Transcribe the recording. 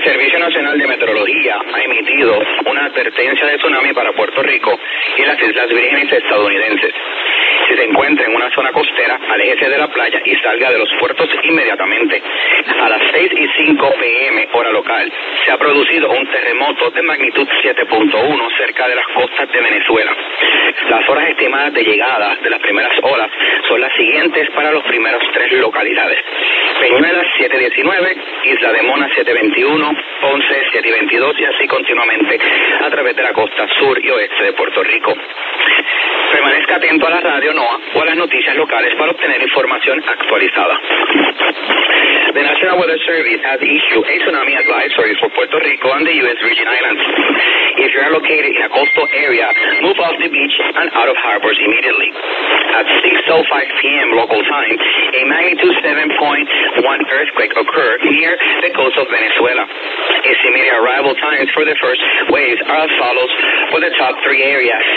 Servicio Nacional de Meteorología ha emitido una advertencia de tsunami para Puerto Rico y las Islas Vírgenes estadounidenses. Si se encuentra en una zona costera, aléjese de la playa y salga de los puertos inmediatamente. A las 6:05 p.m. hora local, se ha producido un terremoto de magnitud 7.1 cerca de las costas de Venezuela. Las horas estimadas de llegada de las primeras olas son las siguientes para los primeros 3 localidades: Peñuelas 7:19, Isla de Mona 7:21, Ponce 7:22 y así continuamente a través de la costa sur y oeste de Puerto Rico. Permanezca atento a la radio NOAA o a las noticias locales para obtener información actualizada. The National Weather Service has issued a tsunami advisory for Puerto Rico and the U.S. Virgin Islands. If you are located in a coastal area, move off the beach and out of harbors immediately. At 6:05 p.m. local time, a magnitude 7.1 earthquake occurred near the coast of Venezuela. Estimated arrival times for the first waves are as follows for the top 3 areas: